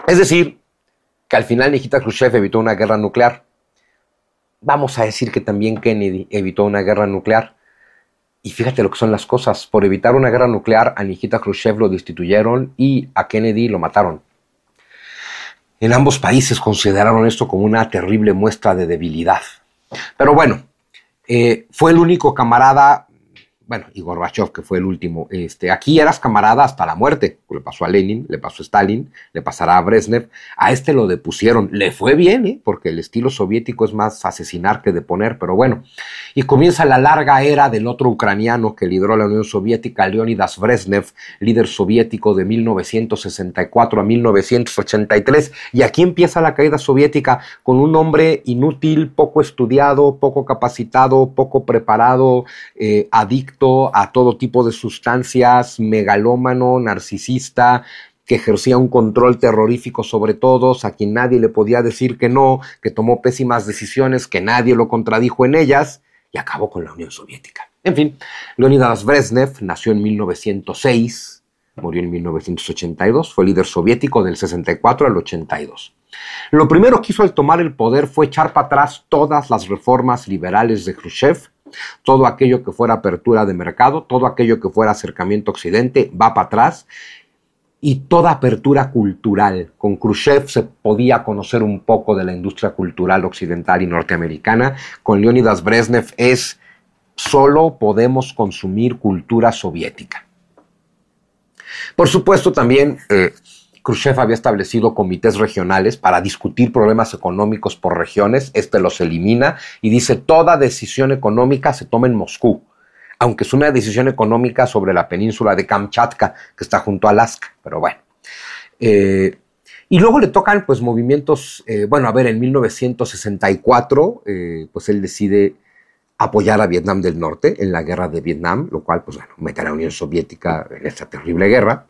Es decir, que al final Nikita Khrushchev evitó una guerra nuclear. Vamos a decir que también Kennedy evitó una guerra nuclear. Y fíjate lo que son las cosas. Por evitar una guerra nuclear, a Nikita Khrushchev lo destituyeron y a Kennedy lo mataron. En ambos países consideraron esto como una terrible muestra de debilidad. Pero bueno, fue el único camarada, bueno, y Gorbachev, que fue el último. Aquí eras camarada hasta la muerte. Le pasó a Lenin, le pasó a Stalin, le pasará a Brezhnev. A este lo depusieron. Le fue bien, porque el estilo soviético es más asesinar que deponer, pero bueno. Y comienza la larga era del otro ucraniano que lideró la Unión Soviética, Leonidas Brezhnev, líder soviético de 1964 a 1983. Y aquí empieza la caída soviética con un hombre inútil, poco estudiado, poco capacitado, poco preparado, adicto a todo tipo de sustancias, megalómano, narcisista, que ejercía un control terrorífico sobre todos, a quien nadie le podía decir que no, que tomó pésimas decisiones, que nadie lo contradijo en ellas, y acabó con la Unión Soviética. En fin, Leonidas Brezhnev nació en 1906, murió en 1982, fue líder soviético del 64 al 82. Lo primero que hizo al tomar el poder fue echar para atrás todas las reformas liberales de Khrushchev. Todo aquello que fuera apertura de mercado, todo aquello que fuera acercamiento a Occidente, va para atrás. Y toda apertura cultural. Con Khrushchev se podía conocer un poco de la industria cultural occidental y norteamericana. Con Leonidas Brezhnev es solo podemos consumir cultura soviética. Por supuesto, también Khrushchev había establecido comités regionales para discutir problemas económicos por regiones. Los elimina y dice toda decisión económica se toma en Moscú, aunque es una decisión económica sobre la península de Kamchatka, que está junto a Alaska, pero bueno. Y luego le tocan pues movimientos, en 1964, pues él decide apoyar a Vietnam del Norte en la guerra de Vietnam, lo cual pues mete a la Unión Soviética en esta terrible guerra.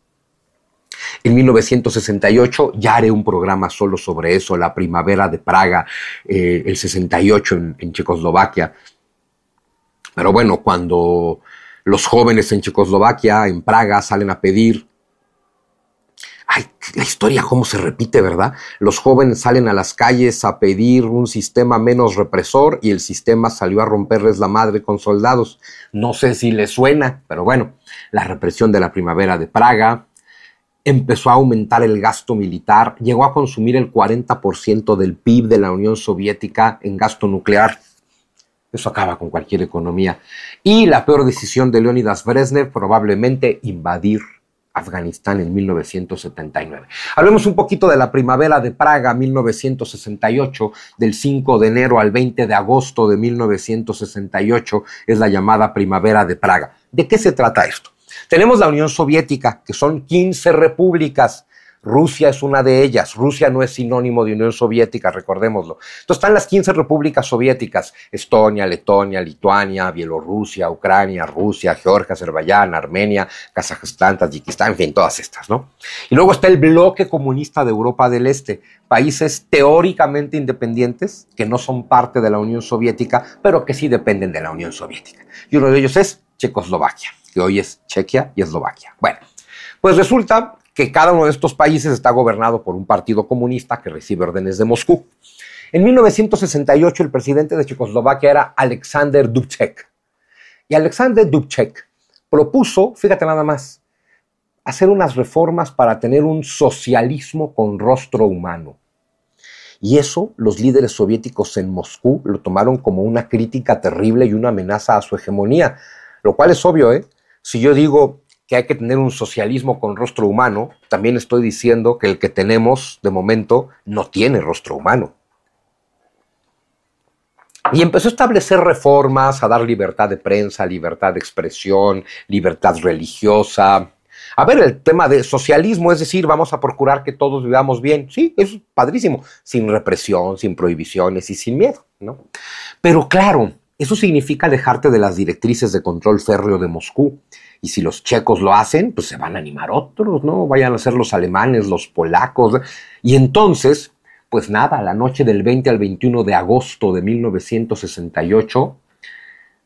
En 1968 ya haré un programa solo sobre eso, la primavera de Praga, el 68 en Checoslovaquia. Pero bueno, cuando los jóvenes en Checoslovaquia, en Praga, salen a pedir... Ay, la historia cómo se repite, ¿verdad? Los jóvenes salen a las calles a pedir un sistema menos represor y el sistema salió a romperles la madre con soldados. No sé si les suena, pero bueno, la represión de la primavera de Praga, empezó a aumentar el gasto militar, llegó a consumir el 40% del PIB de la Unión Soviética en gasto nuclear. Eso acaba con cualquier economía. Y la peor decisión de Leonidas Brezhnev, probablemente invadir Afganistán en 1979. Hablemos un poquito de la primavera de Praga, 1968, del 5 de enero al 20 de agosto de 1968, es la llamada primavera de Praga. ¿De qué se trata esto? Tenemos la Unión Soviética, que son 15 repúblicas. Rusia es una de ellas. Rusia no es sinónimo de Unión Soviética, recordémoslo. Entonces están las 15 repúblicas soviéticas: Estonia, Letonia, Lituania, Bielorrusia, Ucrania, Rusia, Georgia, Azerbaiyán, Armenia, Kazajstán, Tayikistán, en fin, todas estas, ¿no? Y luego está el bloque comunista de Europa del Este, países teóricamente independientes que no son parte de la Unión Soviética, pero que sí dependen de la Unión Soviética. Y uno de ellos es Checoslovaquia, que hoy es Chequia y Eslovaquia. Bueno, pues resulta que cada uno de estos países está gobernado por un partido comunista que recibe órdenes de Moscú. En 1968 el presidente de Checoslovaquia era Alexander Dubček. Y Alexander Dubček propuso, fíjate nada más, hacer unas reformas para tener un socialismo con rostro humano. Y eso los líderes soviéticos en Moscú lo tomaron como una crítica terrible y una amenaza a su hegemonía, lo cual es obvio, ¿eh? Si yo digo que hay que tener un socialismo con rostro humano, también estoy diciendo que el que tenemos de momento no tiene rostro humano. Y empezó a establecer reformas, a dar libertad de prensa, libertad de expresión, libertad religiosa. A ver, el tema de socialismo, es decir, vamos a procurar que todos vivamos bien. Sí, eso es padrísimo, sin represión, sin prohibiciones y sin miedo, ¿no? Pero claro, eso significa alejarte de las directrices de control férreo de Moscú. Y si los checos lo hacen, pues se van a animar otros, ¿no? Vayan a ser los alemanes, los polacos. Y entonces, pues nada, la noche del 20 al 21 de agosto de 1968,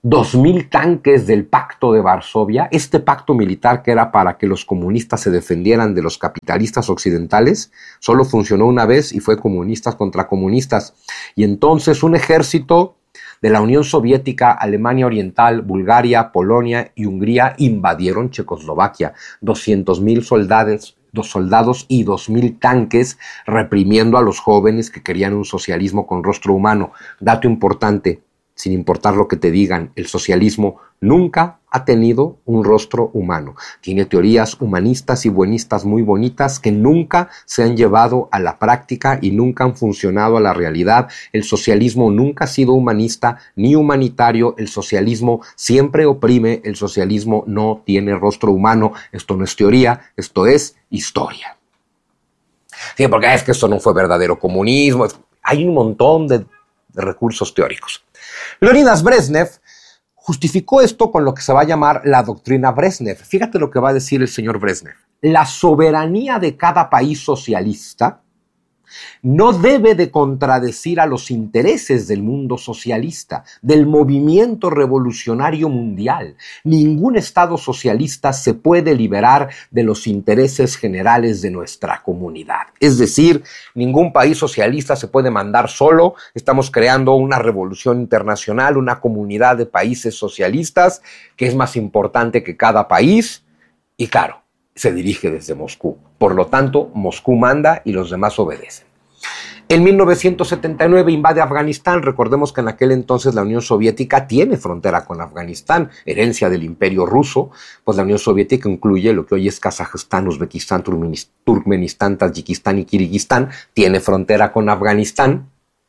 2.000 tanques del Pacto de Varsovia, este pacto militar que era para que los comunistas se defendieran de los capitalistas occidentales, solo funcionó una vez y fue comunistas contra comunistas. Y entonces un ejército de la Unión Soviética, Alemania Oriental, Bulgaria, Polonia y Hungría invadieron Checoslovaquia. 200.000 soldados y 2.000 tanques reprimiendo a los jóvenes que querían un socialismo con rostro humano. Dato importante, sin importar lo que te digan, el socialismo nunca ha tenido un rostro humano. Tiene teorías humanistas y buenistas muy bonitas que nunca se han llevado a la práctica y nunca han funcionado a la realidad. El socialismo nunca ha sido humanista ni humanitario. El socialismo siempre oprime. El socialismo no tiene rostro humano. Esto no es teoría, esto es historia. Sí, porque es que esto no fue verdadero comunismo. Hay un montón de recursos teóricos. Leonidas Brezhnev justificó esto con lo que se va a llamar la doctrina Brezhnev. Fíjate lo que va a decir el señor Brezhnev. La soberanía de cada país socialista no debe de contradecir a los intereses del mundo socialista, del movimiento revolucionario mundial. Ningún Estado socialista se puede liberar de los intereses generales de nuestra comunidad. Es decir, ningún país socialista se puede mandar solo. Estamos creando una revolución internacional, una comunidad de países socialistas que es más importante que cada país y claro, se dirige desde Moscú. Por lo tanto, Moscú manda y los demás obedecen. En 1979 invade Afganistán. Recordemos que en aquel entonces la Unión Soviética tiene frontera con Afganistán, herencia del Imperio Ruso. Pues la Unión Soviética incluye lo que hoy es Kazajistán, Uzbekistán, Turkmenistán, Tayikistán y Kirguistán. Tiene frontera con Afganistán.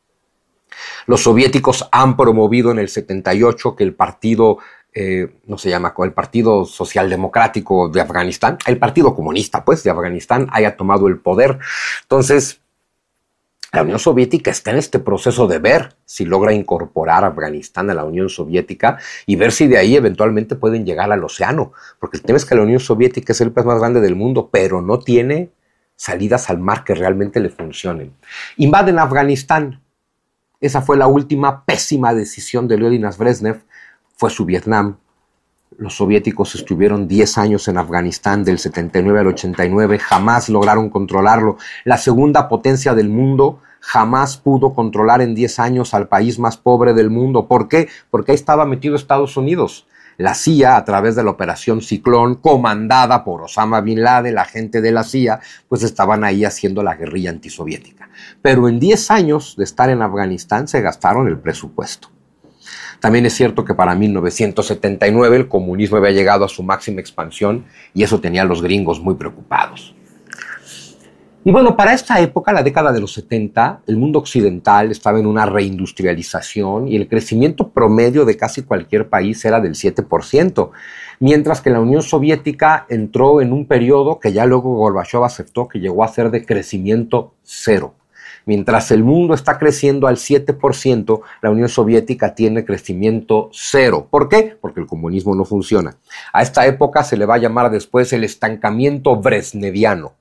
Los soviéticos han promovido en el 78 que el partido el Partido Socialdemocrático de Afganistán, el Partido Comunista, pues, de Afganistán, haya tomado el poder. Entonces, la Unión Soviética está en este proceso de ver si logra incorporar a Afganistán a la Unión Soviética y ver si de ahí eventualmente pueden llegar al océano. Porque el tema es que la Unión Soviética es el país más grande del mundo, pero no tiene salidas al mar que realmente le funcionen. Invaden Afganistán. Esa fue la última pésima decisión de Leonidas Brezhnev. Fue su Vietnam. Los soviéticos estuvieron 10 años en Afganistán, del 79 al 89, jamás lograron controlarlo. La segunda potencia del mundo jamás pudo controlar en 10 años al país más pobre del mundo. ¿Por qué? Porque ahí estaba metido Estados Unidos. La CIA, a través de la Operación Ciclón, comandada por Osama Bin Laden, la gente de la CIA, pues estaban ahí haciendo la guerrilla antisoviética. Pero en 10 años de estar en Afganistán se gastaron el presupuesto. También es cierto que para 1979 el comunismo había llegado a su máxima expansión y eso tenía a los gringos muy preocupados. Y bueno, para esta época, la década de los 70, el mundo occidental estaba en una reindustrialización y el crecimiento promedio de casi cualquier país era del 7%, mientras que la Unión Soviética entró en un periodo que ya luego Gorbachov aceptó que llegó a ser de crecimiento cero. Mientras el mundo está creciendo al 7%, la Unión Soviética tiene crecimiento cero. ¿Por qué? Porque el comunismo no funciona. A esta época se le va a llamar después el estancamiento brezhneviano.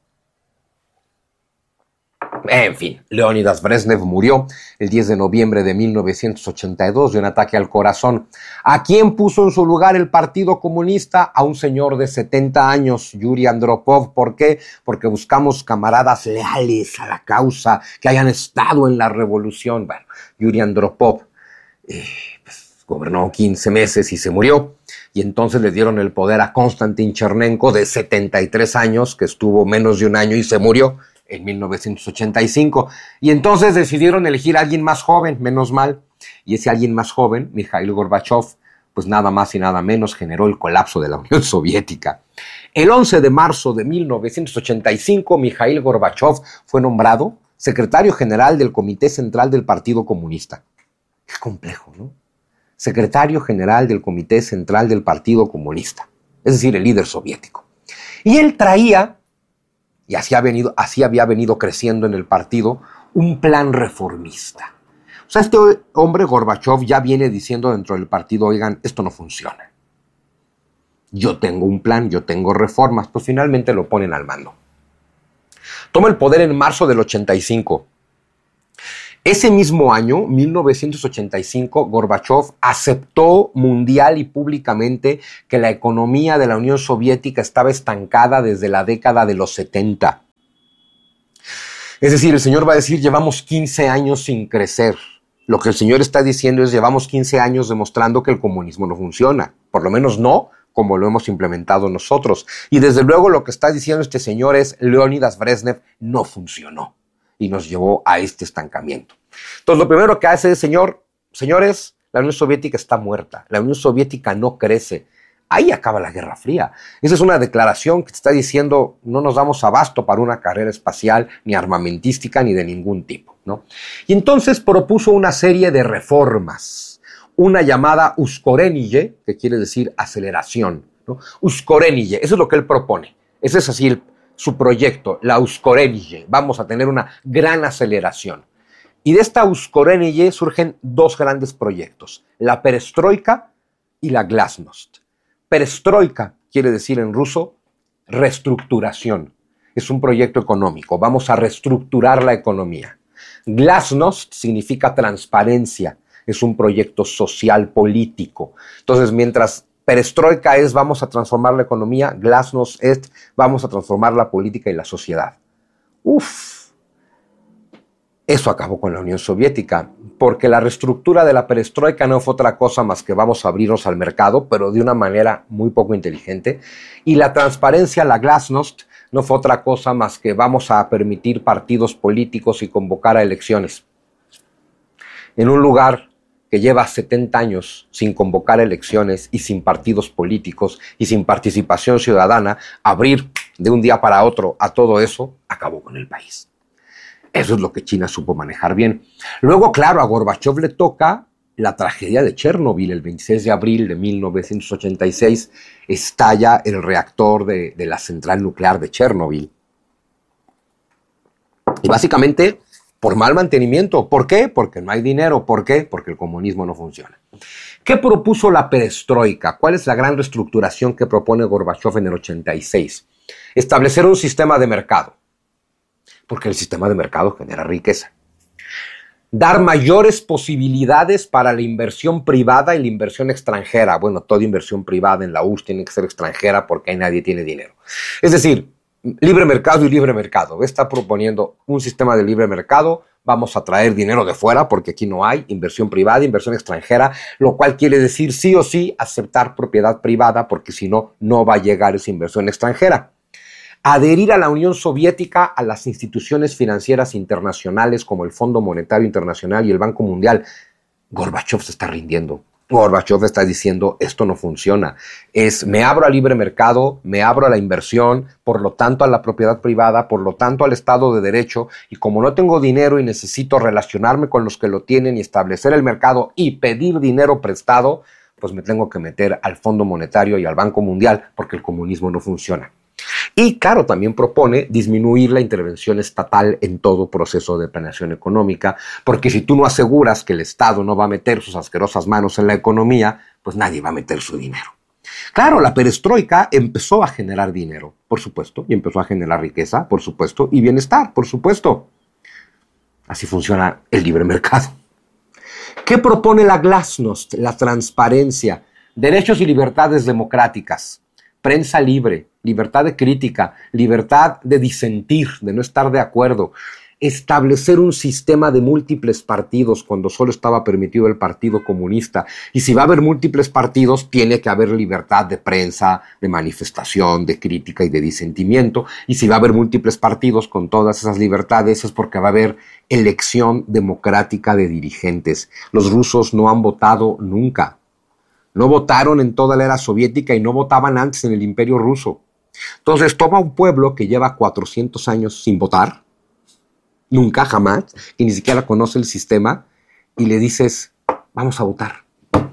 En fin, Leonidas Brezhnev murió el 10 de noviembre de 1982 de un ataque al corazón. ¿A quién puso en su lugar el Partido Comunista? A un señor de 70 años, Yuri Andropov. ¿Por qué? Porque buscamos camaradas leales a la causa, que hayan estado en la revolución. Bueno, Yuri Andropov gobernó 15 meses y se murió. Y entonces le dieron el poder a Konstantin Chernenko, de 73 años, que estuvo menos de un año y se murió en 1985. Y entonces decidieron elegir a alguien más joven, menos mal. Y ese alguien más joven, Mikhail Gorbachov, pues nada más y nada menos generó el colapso de la Unión Soviética. El 11 de marzo de 1985, Mikhail Gorbachov fue nombrado secretario general del Comité Central del Partido Comunista. Qué complejo, ¿no? Secretario general del Comité Central del Partido Comunista, es decir, el líder soviético. Y él traía, y así había venido creciendo en el partido, un plan reformista. O sea, este hombre, Gorbachov, ya viene diciendo dentro del partido, oigan, esto no funciona. Yo tengo un plan, yo tengo reformas, pues finalmente lo ponen al mando. Toma el poder en marzo del 85. Ese mismo año, 1985, Gorbachov aceptó mundial y públicamente que la economía de la Unión Soviética estaba estancada desde la década de los 70. Es decir, el señor va a decir, llevamos 15 años sin crecer. Lo que el señor está diciendo es, llevamos 15 años demostrando que el comunismo no funciona. Por lo menos no como lo hemos implementado nosotros. Y desde luego lo que está diciendo este señor es, Leónidas Brezhnev no funcionó y nos llevó a este estancamiento. Entonces, lo primero que hace es, señores, la Unión Soviética está muerta. La Unión Soviética no crece. Ahí acaba la Guerra Fría. Esa es una declaración que te está diciendo no nos damos abasto para una carrera espacial, ni armamentística, ni de ningún tipo, ¿no? Y entonces propuso una serie de reformas. Una llamada uskorenije, que quiere decir aceleración, ¿no? Uskorenije, eso es lo que él propone. Ese es así su proyecto, la uskorenije. Vamos a tener una gran aceleración. Y de esta uskorenije surgen dos grandes proyectos, la perestroika y la glasnost. Perestroika quiere decir en ruso reestructuración. Es un proyecto económico. Vamos a reestructurar la economía. Glasnost significa transparencia. Es un proyecto social político. Entonces, mientras perestroika es vamos a transformar la economía, glasnost es vamos a transformar la política y la sociedad. Eso acabó con la Unión Soviética, porque la reestructura de la perestroika no fue otra cosa más que vamos a abrirnos al mercado, pero de una manera muy poco inteligente. Y la transparencia, la glasnost, no fue otra cosa más que vamos a permitir partidos políticos y convocar a elecciones. En un lugar que lleva 70 años sin convocar elecciones y sin partidos políticos y sin participación ciudadana, abrir de un día para otro a todo eso, acabó con el país. Eso es lo que China supo manejar bien. Luego, claro, a Gorbachov le toca la tragedia de Chernobyl. El 26 de abril de 1986 estalla el reactor de la central nuclear de Chernobyl. Y básicamente por mal mantenimiento. ¿Por qué? Porque no hay dinero. ¿Por qué? Porque el comunismo no funciona. ¿Qué propuso la perestroika? ¿Cuál es la gran reestructuración que propone Gorbachov en el 86? Establecer un sistema de mercado. Porque el sistema de mercado genera riqueza. Dar mayores posibilidades para la inversión privada y la inversión extranjera. Bueno, toda inversión privada en la URSS tiene que ser extranjera porque ahí nadie tiene dinero. Es decir, libre mercado y libre mercado. Está proponiendo un sistema de libre mercado. Vamos a traer dinero de fuera porque aquí no hay inversión privada, inversión extranjera, lo cual quiere decir sí o sí aceptar propiedad privada porque si no, no va a llegar esa inversión extranjera. Adherir a la Unión Soviética, a las instituciones financieras internacionales como el Fondo Monetario Internacional y el Banco Mundial. Gorbachov se está rindiendo. Gorbachov está diciendo, esto no funciona. Me abro al libre mercado, me abro a la inversión, por lo tanto a la propiedad privada, por lo tanto al Estado de Derecho, y como no tengo dinero y necesito relacionarme con los que lo tienen y establecer el mercado y pedir dinero prestado, pues me tengo que meter al Fondo Monetario y al Banco Mundial porque el comunismo no funciona. Y claro, también propone disminuir la intervención estatal en todo proceso de planeación económica, porque si tú no aseguras que el Estado no va a meter sus asquerosas manos en la economía, pues nadie va a meter su dinero. Claro, la perestroika empezó a generar dinero, por supuesto, y empezó a generar riqueza, por supuesto, y bienestar, por supuesto. Así funciona el libre mercado. ¿Qué propone la glasnost? La transparencia, derechos y libertades democráticas. Prensa libre, libertad de crítica, libertad de disentir, de no estar de acuerdo, establecer un sistema de múltiples partidos cuando solo estaba permitido el Partido Comunista. Y si va a haber múltiples partidos, tiene que haber libertad de prensa, de manifestación, de crítica y de disentimiento. Y si va a haber múltiples partidos con todas esas libertades, es porque va a haber elección democrática de dirigentes. Los rusos no han votado nunca. No votaron en toda la era soviética y no votaban antes en el Imperio Ruso. Entonces toma un pueblo que lleva 400 años sin votar, nunca, jamás, y ni siquiera conoce el sistema, y le dices, vamos a votar.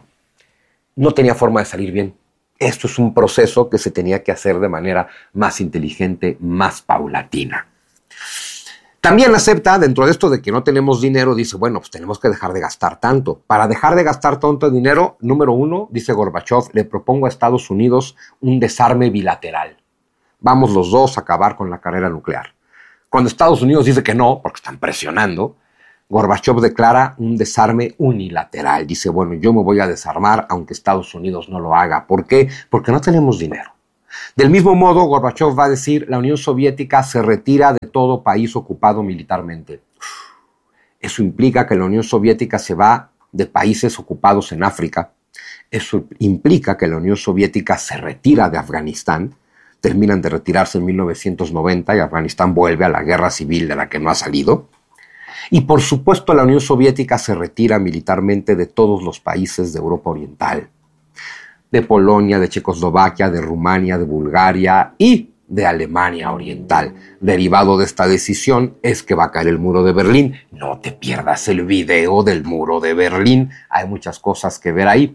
No tenía forma de salir bien. Esto es un proceso que se tenía que hacer de manera más inteligente, más paulatina. También acepta, dentro de esto de que no tenemos dinero, dice, bueno, pues tenemos que dejar de gastar tanto. Para dejar de gastar tanto dinero, número uno, dice Gorbachov, le propongo a Estados Unidos un desarme bilateral. Vamos los dos a acabar con la carrera nuclear. Cuando Estados Unidos dice que no, porque están presionando, Gorbachov declara un desarme unilateral. Dice, bueno, yo me voy a desarmar aunque Estados Unidos no lo haga. ¿Por qué? Porque no tenemos dinero. Del mismo modo, Gorbachov va a decir, la Unión Soviética se retira de todo país ocupado militarmente. Eso implica que la Unión Soviética se va de países ocupados en África. Eso implica que la Unión Soviética se retira de Afganistán. Terminan de retirarse en 1990 y Afganistán vuelve a la guerra civil de la que no ha salido. Y por supuesto la Unión Soviética se retira militarmente de todos los países de Europa Oriental, de Polonia, de Checoslovaquia, de Rumania, de Bulgaria y de Alemania Oriental. Derivado de esta decisión es que va a caer el muro de Berlín. No te pierdas el video del muro de Berlín, hay muchas cosas que ver ahí.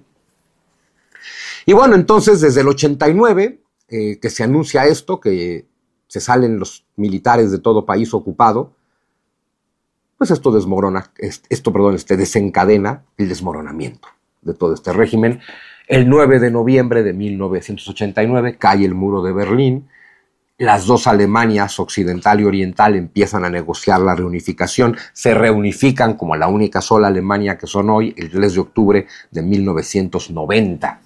Y bueno, entonces desde el 89, que se anuncia esto, que se salen los militares de todo país ocupado, pues esto desencadena el desmoronamiento de todo este régimen. El 9 de noviembre de 1989 cae el muro de Berlín. Las dos Alemanias, occidental y oriental, empiezan a negociar la reunificación. Se reunifican como la única sola Alemania que son hoy, el 3 de octubre de 1990.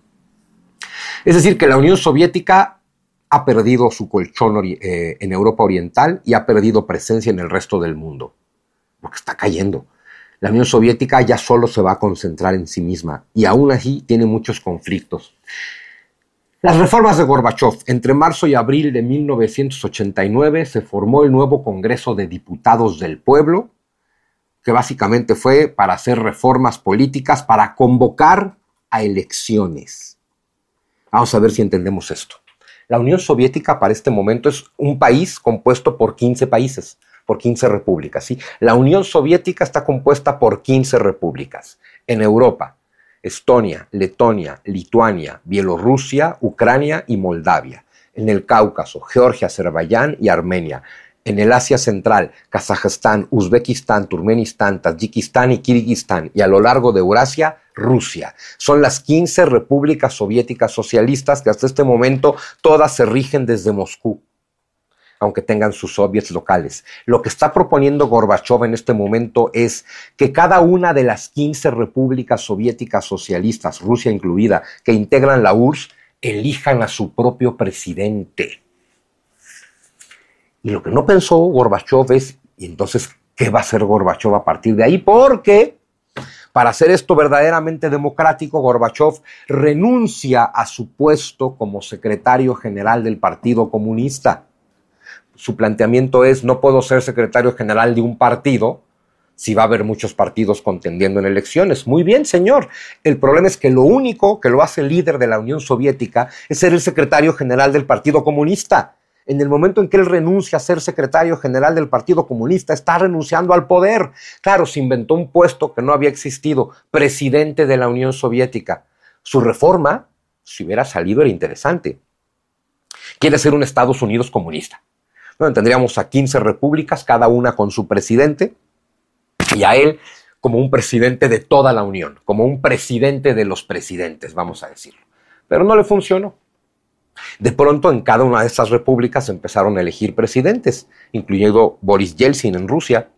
Es decir, que la Unión Soviética ha perdido su colchón en Europa Oriental y ha perdido presencia en el resto del mundo, porque está cayendo. La Unión Soviética ya solo se va a concentrar en sí misma y aún así tiene muchos conflictos. Las reformas de Gorbachov. Entre marzo y abril de 1989 se formó el nuevo Congreso de Diputados del Pueblo, que básicamente fue para hacer reformas políticas, para convocar a elecciones. Vamos a ver si entendemos esto. La Unión Soviética para este momento es un país compuesto por 15 países, por 15 repúblicas, ¿sí? La Unión Soviética está compuesta por 15 repúblicas. En Europa, Estonia, Letonia, Lituania, Bielorrusia, Ucrania y Moldavia. En el Cáucaso, Georgia, Azerbaiyán y Armenia. En el Asia Central, Kazajstán, Uzbekistán, Turkmenistán, Tayikistán y Kirguistán. Y a lo largo de Eurasia, Rusia. Son las 15 repúblicas soviéticas socialistas que hasta este momento todas se rigen desde Moscú, aunque tengan sus soviets locales. Lo que está proponiendo Gorbachov en este momento es que cada una de las 15 repúblicas soviéticas socialistas, Rusia incluida, que integran la URSS, elijan a su propio presidente. Y lo que no pensó Gorbachov es, ¿y entonces qué va a hacer Gorbachov a partir de ahí? Porque para hacer esto verdaderamente democrático, Gorbachov renuncia a su puesto como secretario general del Partido Comunista. Su planteamiento es, no puedo ser secretario general de un partido si va a haber muchos partidos contendiendo en elecciones. Muy bien, señor. El problema es que lo único que lo hace líder de la Unión Soviética es ser el secretario general del Partido Comunista. En el momento en que él renuncia a ser secretario general del Partido Comunista, está renunciando al poder. Claro, se inventó un puesto que no había existido, presidente de la Unión Soviética. Su reforma, si hubiera salido, era interesante. Quiere ser un Estados Unidos comunista. Bueno, tendríamos a 15 repúblicas, cada una con su presidente, y a él como un presidente de toda la Unión, como un presidente de los presidentes, vamos a decirlo. Pero no le funcionó. De pronto, en cada una de estas repúblicas empezaron a elegir presidentes, incluyendo Boris Yeltsin en Rusia.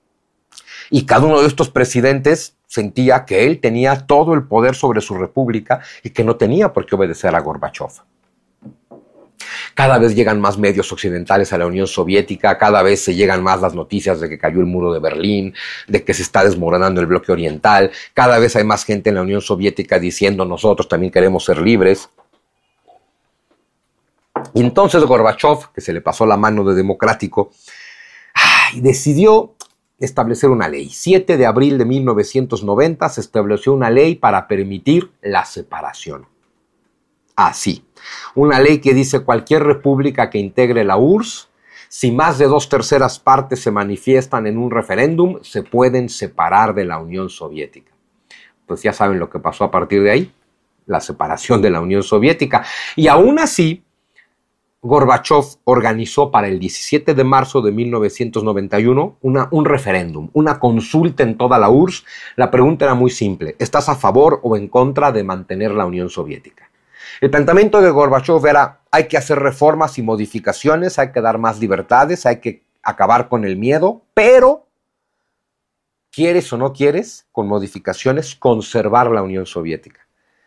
Y cada uno de estos presidentes sentía que él tenía todo el poder sobre su república y que no tenía por qué obedecer a Gorbachov. Cada vez llegan más medios occidentales a la Unión Soviética, cada vez se llegan más las noticias de que cayó el muro de Berlín, de que se está desmoronando el bloque oriental, cada vez hay más gente en la Unión Soviética diciendo nosotros también queremos ser libres. Y entonces Gorbachov, que se le pasó la mano de democrático, decidió establecer una ley. 7 de abril de 1990 se estableció una ley para permitir la separación. Así. Una ley que dice cualquier república que integre la URSS, si más de 2/3 partes se manifiestan en un referéndum, se pueden separar de la Unión Soviética. Pues ya saben lo que pasó a partir de ahí, la separación de la Unión Soviética. Y aún así, Gorbachov organizó para el 17 de marzo de 1991 un referéndum, una consulta en toda la URSS. La pregunta era muy simple: ¿estás a favor o en contra de mantener la Unión Soviética? El planteamiento de Gorbachov era: hay que hacer reformas y modificaciones, hay que dar más libertades, hay que acabar con el miedo, pero quieres o no quieres, con modificaciones, conservar la Unión Soviética.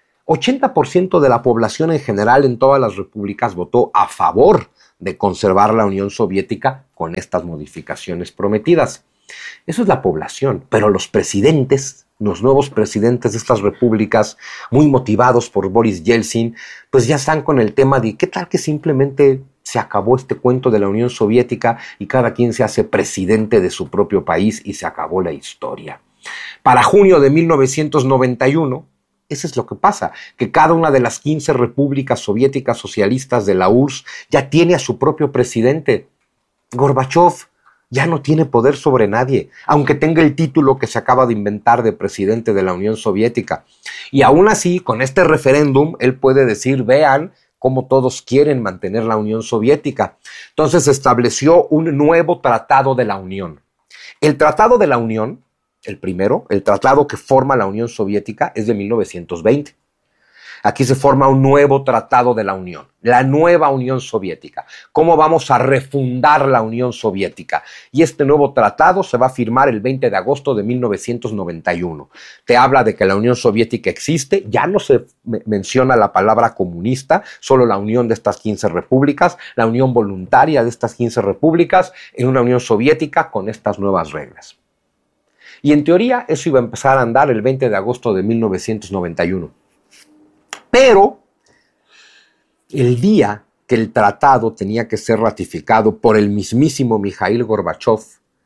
80% de la población en general en todas las repúblicas votó a favor de conservar la Unión Soviética con estas modificaciones prometidas. Eso es la población, pero los presidentes, los nuevos presidentes de estas repúblicas, muy motivados por Boris Yeltsin, pues ya están con el tema de ¿qué tal que simplemente se acabó este cuento de la Unión Soviética y cada quien se hace presidente de su propio país y se acabó la historia? Para junio de 1991, eso es lo que pasa, que cada una de las 15 repúblicas soviéticas socialistas de la URSS ya tiene a su propio presidente. Gorbachov ya no tiene poder sobre nadie, aunque tenga el título que se acaba de inventar de presidente de la Unión Soviética. Y aún así, con este referéndum, él puede decir, vean cómo todos quieren mantener la Unión Soviética. Entonces se estableció un nuevo Tratado de la Unión. El Tratado de la Unión, el primero, el tratado que forma la Unión Soviética, es de 1920. Aquí se forma un nuevo Tratado de la Unión, la nueva Unión Soviética. ¿Cómo vamos a refundar la Unión Soviética? Y este nuevo tratado se va a firmar el 20 de agosto de 1991. Te habla de que la Unión Soviética existe, ya no se menciona la palabra comunista, solo la unión de estas 15 repúblicas, la unión voluntaria de estas 15 repúblicas en una Unión Soviética con estas nuevas reglas. Y en teoría eso iba a empezar a andar el 20 de agosto de 1991. Pero el día que el tratado tenía que ser ratificado por el mismísimo Mikhail Gorbachov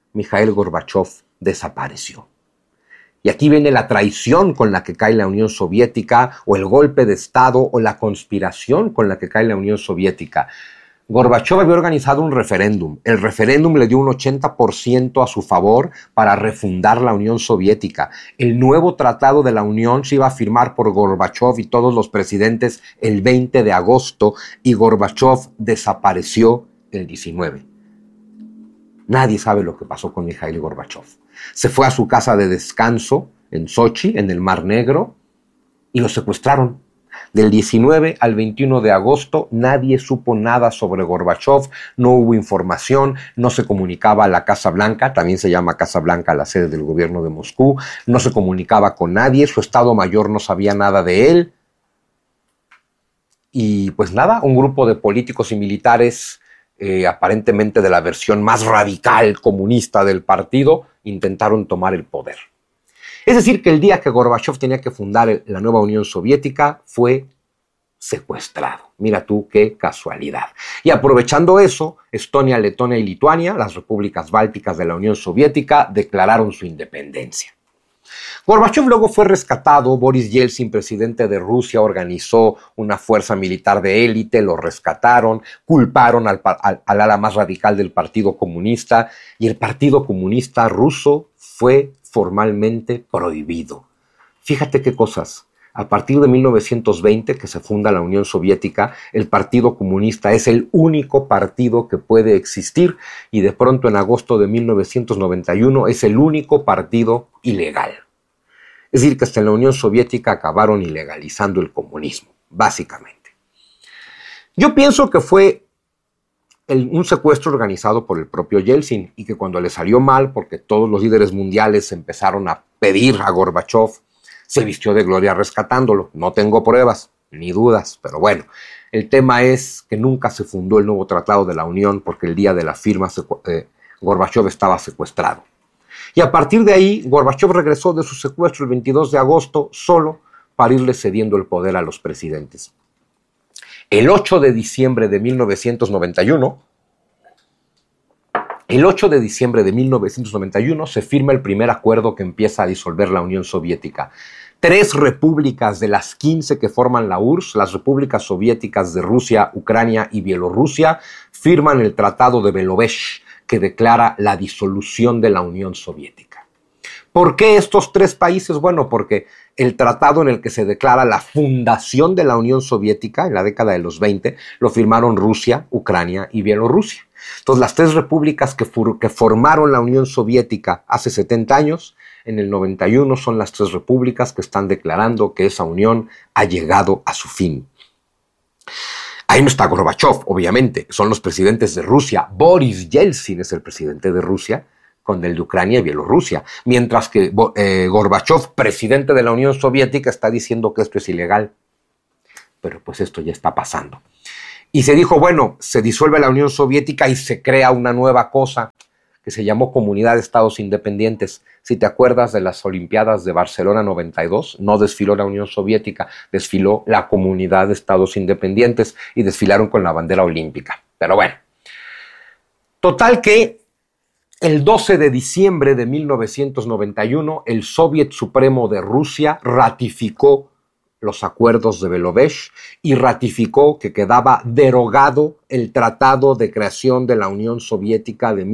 desapareció. Y aquí viene la traición con la que cae la Unión Soviética, o el golpe de Estado, o la conspiración con la que cae la Unión Soviética. Gorbachov había organizado un referéndum. El referéndum le dio un 80% a su favor para refundar la Unión Soviética. El nuevo Tratado de la Unión se iba a firmar por Gorbachov y todos los presidentes el 20 de agosto y Gorbachov desapareció el 19. Nadie sabe lo que pasó con Mikhail Gorbachov. Se fue a su casa de descanso en Sochi, en el Mar Negro, y lo secuestraron. Del 19 al 21 de agosto nadie supo nada sobre Gorbachov, no hubo información, no se comunicaba a la Casa Blanca, también se llama Casa Blanca la sede del gobierno de Moscú, no se comunicaba con nadie, su Estado Mayor no sabía nada de él. Y pues nada, un grupo de políticos y militares, aparentemente de la versión más radical comunista del partido, intentaron tomar el poder. Es decir, que el día que Gorbachov tenía que fundar la nueva Unión Soviética fue secuestrado. Mira tú qué casualidad. Y aprovechando eso, Estonia, Letonia y Lituania, las repúblicas bálticas de la Unión Soviética, declararon su independencia. Gorbachov luego fue rescatado. Boris Yeltsin, presidente de Rusia, organizó una fuerza militar de élite, lo rescataron, culparon al ala más radical del Partido Comunista y el Partido Comunista ruso fue formalmente prohibido. Fíjate qué cosas. A partir de 1920, que se funda la Unión Soviética, el Partido Comunista es el único partido que puede existir y de pronto en agosto de 1991 es el único partido ilegal. Es decir, que hasta en la Unión Soviética acabaron ilegalizando el comunismo, básicamente. Yo pienso que fue un secuestro organizado por el propio Yeltsin y que cuando le salió mal, porque todos los líderes mundiales empezaron a pedir a Gorbachov, se vistió de gloria rescatándolo. No tengo pruebas ni dudas, pero bueno, el tema es que nunca se fundó el nuevo Tratado de la Unión porque el día de la firma Gorbachov estaba secuestrado. Y a partir de ahí, Gorbachov regresó de su secuestro el 22 de agosto solo para irle cediendo el poder a los presidentes. El 8 de diciembre de 1991, se firma el primer acuerdo que empieza a disolver la Unión Soviética. 3 repúblicas de las 15 que forman la URSS, las repúblicas soviéticas de Rusia, Ucrania y Bielorrusia, firman el Tratado de Belovesh, que declara la disolución de la Unión Soviética. ¿Por qué estos 3 países? Bueno, porque el tratado en el que se declara la fundación de la Unión Soviética en la década de los 20 lo firmaron Rusia, Ucrania y Bielorrusia. Entonces, las 3 repúblicas que formaron la Unión Soviética hace 70 años, en el 91 son las 3 repúblicas que están declarando que esa unión ha llegado a su fin. Ahí no está Gorbachov, obviamente, son los presidentes de Rusia. Boris Yeltsin es el presidente de Rusia, con el de Ucrania y Bielorrusia, mientras que Gorbachov, presidente de la Unión Soviética, está diciendo que esto es ilegal. Pero pues esto ya está pasando. Y se dijo, bueno, se disuelve la Unión Soviética y se crea una nueva cosa que se llamó Comunidad de Estados Independientes. Si te acuerdas de las Olimpiadas de Barcelona 92, no desfiló la Unión Soviética, desfiló la Comunidad de Estados Independientes y desfilaron con la bandera olímpica. Pero bueno, total que el 12 de diciembre de 1991, el Soviet Supremo de Rusia ratificó los acuerdos de Belovesh y ratificó que quedaba derogado el Tratado de Creación de la Unión Soviética de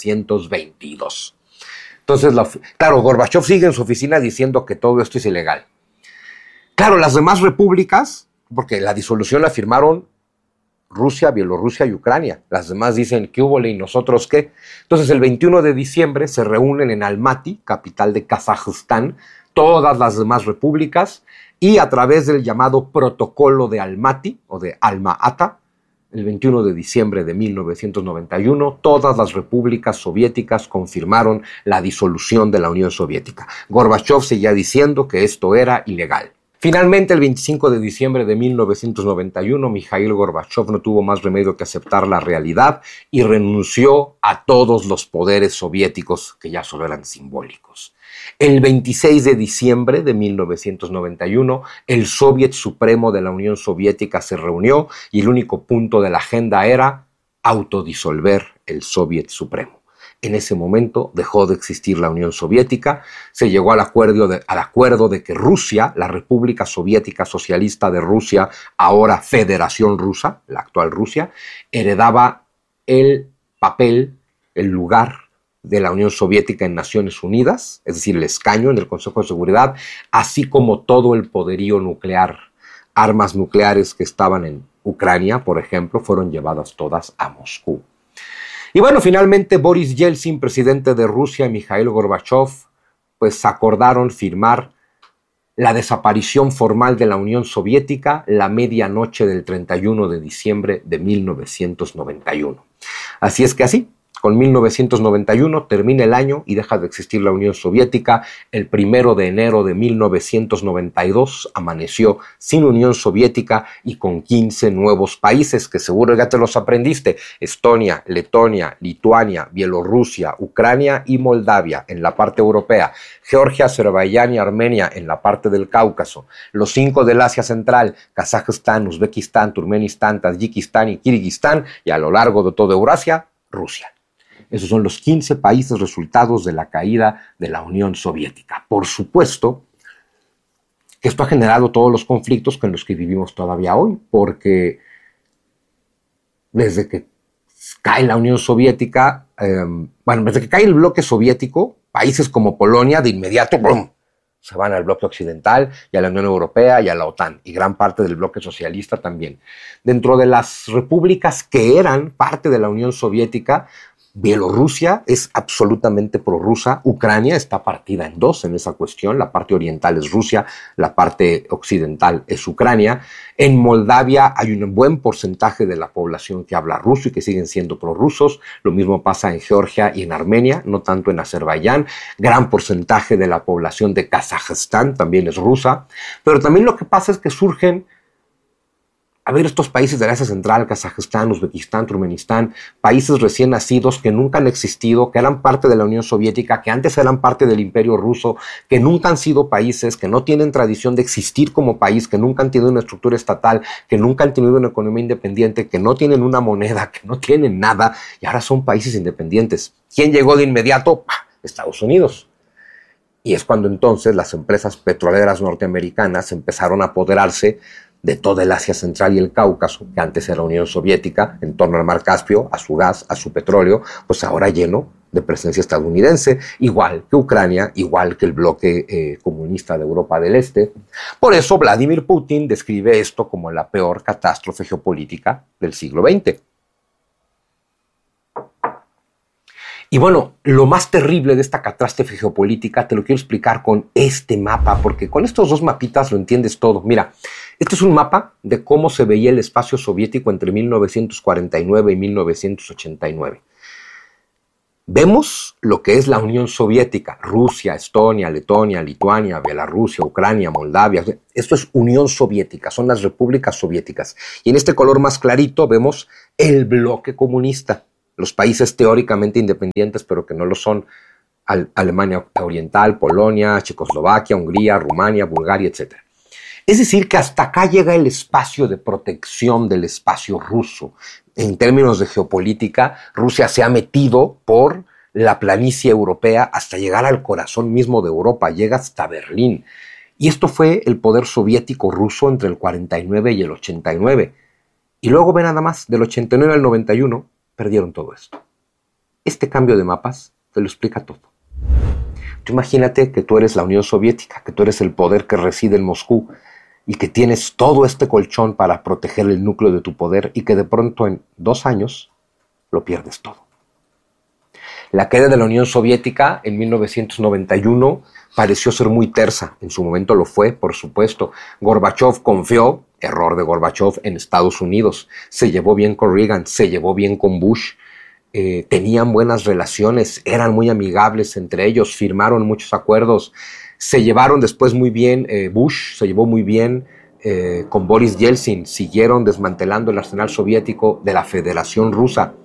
1922. Entonces, claro, Gorbachov sigue en su oficina diciendo que todo esto es ilegal. Claro, las demás repúblicas, porque la disolución la firmaron Rusia, Bielorrusia y Ucrania. Las demás dicen, ¿qué hubo y nosotros qué? Entonces, el 21 de diciembre se reúnen en Almaty, capital de Kazajistán, todas las demás repúblicas, y a través del llamado Protocolo de Almaty, o de Alma-Ata, el 21 de diciembre de 1991, todas las repúblicas soviéticas confirmaron la disolución de la Unión Soviética. Gorbachov seguía diciendo que esto era ilegal. Finalmente, el 25 de diciembre de 1991, Mikhail Gorbachov no tuvo más remedio que aceptar la realidad y renunció a todos los poderes soviéticos que ya solo eran simbólicos. El 26 de diciembre de 1991, el Soviet Supremo de la Unión Soviética se reunió y el único punto de la agenda era autodisolver el Soviet Supremo. En ese momento dejó de existir la Unión Soviética, se llegó al acuerdo de que Rusia, la República Soviética Socialista de Rusia, ahora Federación Rusa, la actual Rusia, heredaba el papel, el lugar de la Unión Soviética en Naciones Unidas, es decir, el escaño en el Consejo de Seguridad, así como todo el poderío nuclear. Armas nucleares que estaban en Ucrania, por ejemplo, fueron llevadas todas a Moscú. Y bueno, finalmente Boris Yeltsin, presidente de Rusia, y Mikhail Gorbachov, pues acordaron firmar la desaparición formal de la Unión Soviética la medianoche del 31 de diciembre de 1991. Así es que así, con 1991 termina el año y deja de existir la Unión Soviética. El 1 de enero de 1992 amaneció sin Unión Soviética y con 15 nuevos países que seguro ya te los aprendiste: Estonia, Letonia, Lituania, Bielorrusia, Ucrania y Moldavia en la parte europea, Georgia, Azerbaiyán y Armenia en la parte del Cáucaso, los 5 del Asia Central, Kazajistán, Uzbekistán, Turkmenistán, Tayikistán y Kirguistán, y a lo largo de toda Eurasia, Rusia. Esos son los 15 países resultados de la caída de la Unión Soviética. Por supuesto que esto ha generado todos los conflictos con los que vivimos todavía hoy, porque desde que cae la Unión Soviética, desde que cae el bloque soviético, países como Polonia de inmediato ¡brum!, se van al bloque occidental y a la Unión Europea y a la OTAN, y gran parte del bloque socialista también. Dentro de las repúblicas que eran parte de la Unión Soviética, Bielorrusia es absolutamente prorrusa. Ucrania está partida en dos en esa cuestión. La parte oriental es Rusia, la parte occidental es Ucrania. En Moldavia hay un buen porcentaje de la población que habla ruso y que siguen siendo prorrusos. Lo mismo pasa en Georgia y en Armenia, no tanto en Azerbaiyán. Gran porcentaje de la población de Kazajistán también es rusa. Pero también lo que pasa es que surgen estos países del Asia Central, Kazajistán, Uzbekistán, Turkmenistán, países recién nacidos que nunca han existido, que eran parte de la Unión Soviética, que antes eran parte del Imperio Ruso, que nunca han sido países, que no tienen tradición de existir como país, que nunca han tenido una estructura estatal, que nunca han tenido una economía independiente, que no tienen una moneda, que no tienen nada, y ahora son países independientes. ¿Quién llegó de inmediato? Estados Unidos. Y es cuando entonces las empresas petroleras norteamericanas empezaron a apoderarse de toda el Asia Central y el Cáucaso, que antes era Unión Soviética, en torno al Mar Caspio, a su gas, a su petróleo, pues ahora lleno de presencia estadounidense, igual que Ucrania, igual que el bloque comunista de Europa del Este. Por eso Vladimir Putin describe esto como la peor catástrofe geopolítica del siglo XX. Y bueno, lo más terrible de esta catástrofe geopolítica te lo quiero explicar con este mapa, porque con estos dos mapitas lo entiendes todo. Mira, este es un mapa de cómo se veía el espacio soviético entre 1949 y 1989. vemos lo que es la Unión Soviética, Rusia, Estonia, Letonia, Lituania, Bielorrusia, Ucrania, Moldavia. Esto es Unión Soviética, son las repúblicas soviéticas. Y en este color más clarito vemos el bloque comunista, los países teóricamente independientes, pero que no lo son: Alemania Oriental, Polonia, Checoslovaquia, Hungría, Rumania, Bulgaria, etc. Es decir, que hasta acá llega el espacio de protección del espacio ruso. En términos de geopolítica, Rusia se ha metido por la planicie europea hasta llegar al corazón mismo de Europa, llega hasta Berlín. Y esto fue el poder soviético ruso entre el 49 y el 89. Y luego ve nada más, del 89 al 91, perdieron todo esto. Este cambio de mapas te lo explica todo. Tú imagínate que tú eres la Unión Soviética, que tú eres el poder que reside en Moscú, y que tienes todo este colchón para proteger el núcleo de tu poder, y que de pronto en 2 años lo pierdes todo. La caída de la Unión Soviética en 1991 pareció ser muy tersa. En su momento lo fue, por supuesto. Gorbachov confió, error de Gorbachov, en Estados Unidos. Se llevó bien con Reagan, se llevó bien con Bush. Tenían buenas relaciones, eran muy amigables entre ellos, firmaron muchos acuerdos. Se llevaron después muy bien, Bush se llevó muy bien con Boris Yeltsin, siguieron desmantelando el arsenal soviético de la Federación Rusa.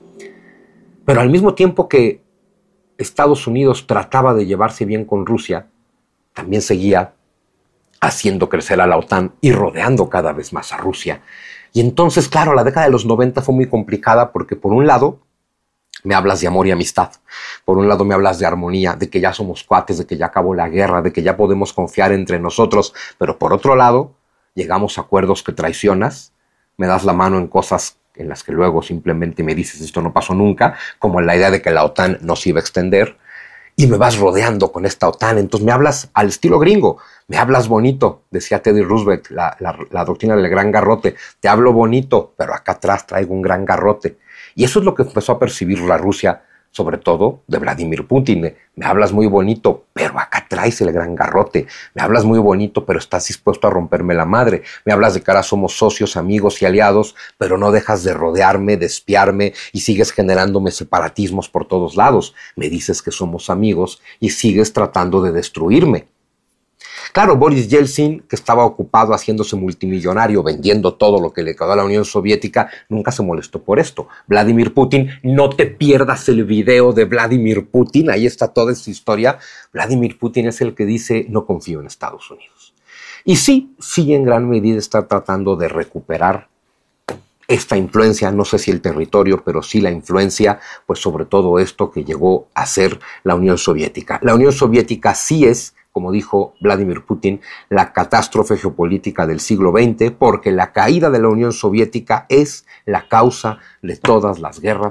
Pero al mismo tiempo que Estados Unidos trataba de llevarse bien con Rusia, también seguía haciendo crecer a la OTAN y rodeando cada vez más a Rusia. Y entonces, claro, la década de los 90 fue muy complicada porque, por un lado, me hablas de amor y amistad. Por un lado me hablas de armonía, de que ya somos cuates, de que ya acabó la guerra, de que ya podemos confiar entre nosotros. Pero por otro lado, llegamos a acuerdos que traicionas, me das la mano en cosas en las que luego simplemente me dices esto no pasó nunca, como la idea de que la OTAN no se iba a extender, y me vas rodeando con esta OTAN. Entonces me hablas al estilo gringo, me hablas bonito, decía Teddy Roosevelt, la doctrina del gran garrote. Te hablo bonito, pero acá atrás traigo un gran garrote. Y eso es lo que empezó a percibir la Rusia, sobre todo de Vladimir Putin. Me hablas muy bonito, pero acá traes el gran garrote. Me hablas muy bonito, pero estás dispuesto a romperme la madre. Me hablas de que ahora somos socios, amigos y aliados, pero no dejas de rodearme, de espiarme y sigues generándome separatismos por todos lados. Me dices que somos amigos y sigues tratando de destruirme. Claro, Boris Yeltsin, que estaba ocupado haciéndose multimillonario, vendiendo todo lo que le quedó a la Unión Soviética, nunca se molestó por esto. Vladimir Putin, no te pierdas el video de Vladimir Putin, ahí está toda esta historia. Vladimir Putin es el que dice, no confío en Estados Unidos. Y sí, en gran medida está tratando de recuperar esta influencia, no sé si el territorio, pero sí la influencia, pues sobre todo esto que llegó a ser la Unión Soviética. La Unión Soviética sí es, como dijo Vladimir Putin, la catástrofe geopolítica del siglo XX, porque la caída de la Unión Soviética es la causa de todas las guerras.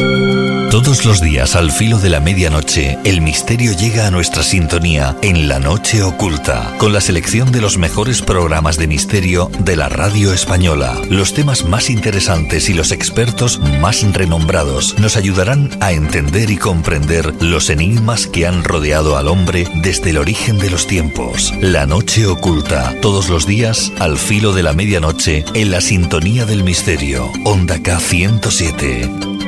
Todos los días al filo de la medianoche, el misterio llega a nuestra sintonía en La Noche Oculta, con la selección de los mejores programas de misterio de la radio española. Los temas más interesantes y los expertos más renombrados nos ayudarán a entender y comprender los enigmas que han rodeado al hombre desde el origen de los tiempos. La Noche Oculta, todos los días al filo de la medianoche en la sintonía del misterio. Onda K 107.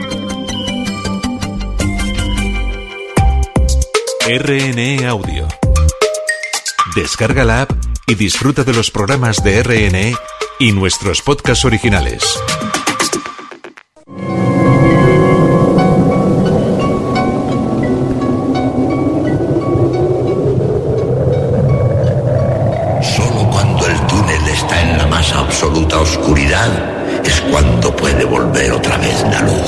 RNE Audio. Descarga la app y disfruta de los programas de RNE y nuestros podcasts originales.